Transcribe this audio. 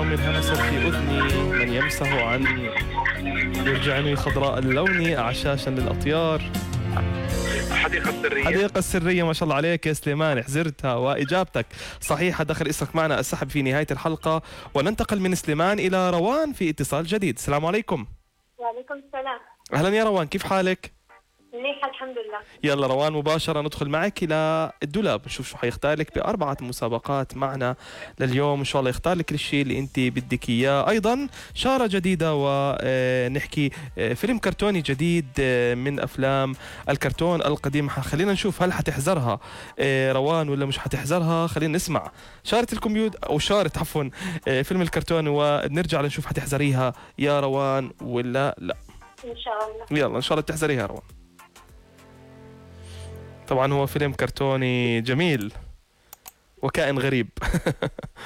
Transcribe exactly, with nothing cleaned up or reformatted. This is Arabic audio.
يوم همست في أذني من يمسه عني يرجعني خضراء اللون أعشاشا للأطيار. حديقة سرية. حديقة السرية، ما شاء الله عليك يا سليمان، حزرتها وإجابتك صحيحة. دخل اسمك معنا السحب في نهاية الحلقة، وننتقل من سليمان إلى روان في اتصال جديد. السلام عليكم. وعليكم السلام. أهلا يا روان، كيف حالك؟ منيحة الحمد لله. يلا روان، مباشرة ندخل معك إلى الدولاب، نشوف شو حيختار لك بأربعة مسابقات معنا لليوم. إن شاء الله يختار لك الشيء اللي أنت بدك إياه. أيضا شارة جديدة، ونحكي فيلم كرتوني جديد من أفلام الكرتون القديم. خلينا نشوف هل حتحزرها روان ولا مش حتحزرها. خلينا نسمع شارة الكمبيوتر أو شارة عفوا فيلم الكرتون، ونرجع لنشوف حتحزريها يا روان ولا لا. إن شاء الله. يلا إن شاء الله تحزريها يا روان. طبعا هو فيلم كرتوني جميل وكائن غريب